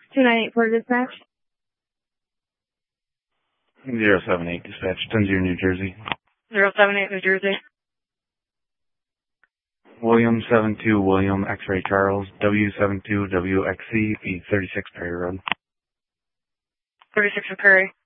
298 for dispatch. 078 dispatch, 10-0 New Jersey. 078 New Jersey. William 72 William X-Ray Charles, W72 WXC, 36 Perry Road. 36 for Perry.